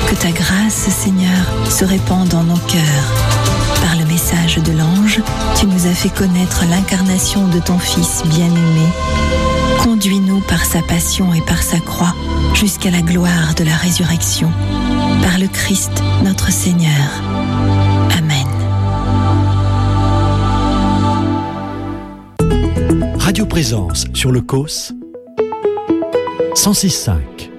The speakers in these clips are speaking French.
Que ta grâce, Seigneur, se répande dans nos cœurs. Par le message de l'ange, tu nous as fait connaître l'incarnation de ton Fils bien-aimé. Conduis-nous par sa passion et par sa croix jusqu'à la gloire de la résurrection. Par le Christ, notre Seigneur. Amen. Radio Présence sur le COS 106.5.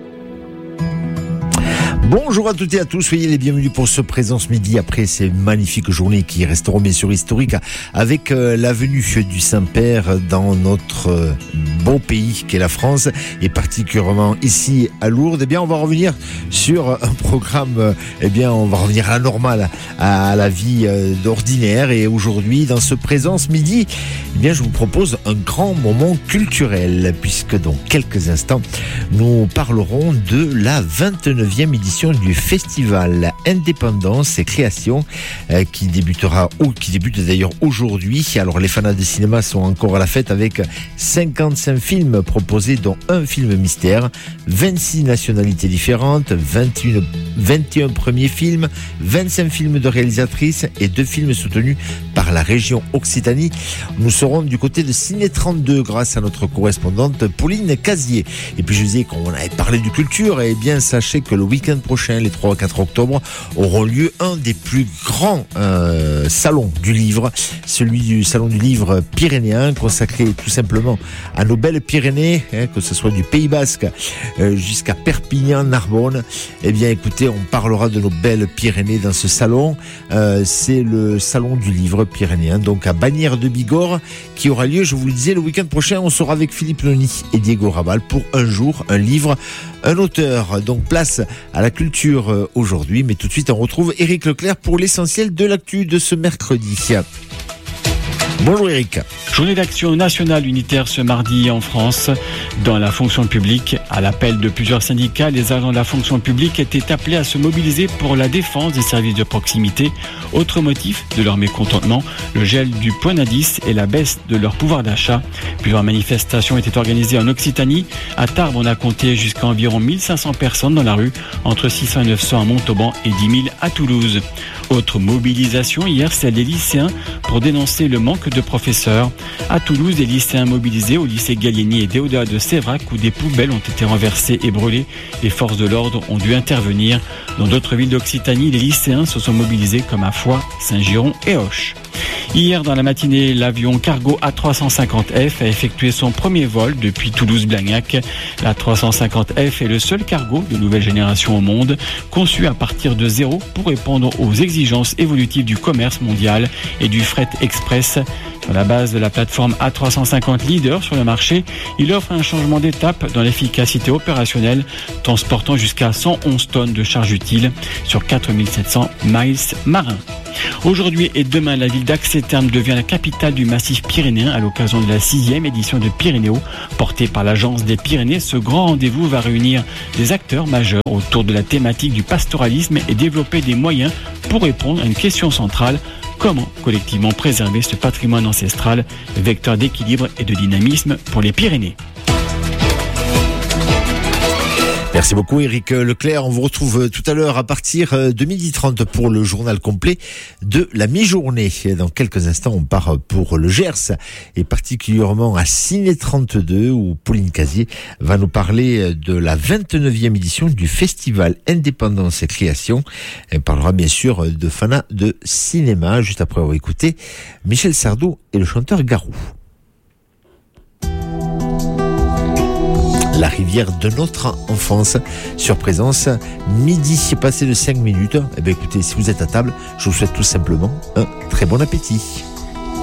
Bonjour à toutes et à tous, soyez les bienvenus pour ce Présence Midi après ces magnifiques journées qui resteront bien sûr historiques avec la venue du Saint-Père dans notre beau pays qu'est la France et particulièrement ici à Lourdes. Eh bien, on va revenir sur un programme, on va revenir à la normale, à la vie ordinaire et aujourd'hui dans ce Présence Midi, je vous propose un grand moment culturel puisque dans quelques instants, nous parlerons de la 29e édition du festival Indépendance et Création qui débute d'ailleurs aujourd'hui. Alors les fans de cinéma sont encore à la fête avec 55 films proposés dont un film mystère, 26 nationalités différentes, 21 premiers films, 25 films de réalisatrices et 2 films soutenus par la région Occitanie. Nous serons du côté de Ciné 32 grâce à notre correspondante Pauline Casier. Et puis je disais qu'on avait parlé de culture, et bien sachez que le week-end prochain, les 3 et 4 octobre, auront lieu un des plus grands salons du livre, celui du salon du livre pyrénéen, consacré tout simplement à nos belles Pyrénées, que ce soit du Pays Basque jusqu'à Perpignan, Narbonne. Eh bien écoutez, on parlera de nos belles Pyrénées dans ce salon. C'est le salon du livre pyrénéen, donc à Bagnères de Bigorre, qui aura lieu, je vous le disais, le week-end prochain. On sera avec Philippe Noni et Diego Raval pour un jour, un livre, un auteur. Donc place à la culture aujourd'hui, mais tout de suite on retrouve Éric Leclerc pour l'essentiel de l'actu de ce mercredi. Bonjour Éric. Journée d'action nationale unitaire ce mardi en France. Dans la fonction publique, à l'appel de plusieurs syndicats, les agents de la fonction publique étaient appelés à se mobiliser pour la défense des services de proximité. Autre motif de leur mécontentement, le gel du point d'indice et la baisse de leur pouvoir d'achat. Plusieurs manifestations étaient organisées en Occitanie. À Tarbes, on a compté jusqu'à environ 1500 personnes dans la rue, entre 600 et 900 à Montauban et 10 000 à Toulouse. Autre mobilisation hier, celle des lycéens pour dénoncer le manque de professeurs. À Toulouse, des lycéens mobilisés au lycée Gallieni et Déodat de Sévrac où des poubelles ont été renversées et brûlées. Les forces de l'ordre ont dû intervenir. Dans d'autres villes d'Occitanie, les lycéens se sont mobilisés comme à Foix, Saint-Giron et Auch. Hier, dans la matinée, l'avion cargo A350F a effectué son premier vol depuis Toulouse-Blagnac. La 350F est le seul cargo de nouvelle génération au monde, conçu à partir de zéro pour répondre aux exigences évolutives du commerce mondial et du fret express. Sur la base de la plateforme A350 leader sur le marché, il offre un changement d'étape dans l'efficacité opérationnelle, transportant jusqu'à 111 tonnes de charge utile sur 4700 miles marins. Aujourd'hui et demain, la ville d'Axe-et-Thermes devient la capitale du massif pyrénéen à l'occasion de la 6e édition de Pyrénéo. Portée par l'Agence des Pyrénées, ce grand rendez-vous va réunir des acteurs majeurs autour de la thématique du pastoralisme et développer des moyens pour répondre à une question centrale: comment collectivement préserver ce patrimoine ancestral, vecteur d'équilibre et de dynamisme pour les Pyrénées. Merci beaucoup Éric Leclerc. On vous retrouve tout à l'heure à partir de 12h30 pour le journal complet de la mi-journée. Dans quelques instants, on part pour le Gers et particulièrement à Ciné 32 où Pauline Casier va nous parler de la 29e édition du festival Indépendance et Création. Elle parlera bien sûr de fans de cinéma juste après avoir écouté Michel Sardou et le chanteur Garou. La rivière de notre enfance sur Présence, midi passé de 5 minutes. Eh bien écoutez, si vous êtes à table, je vous souhaite tout simplement un très bon appétit.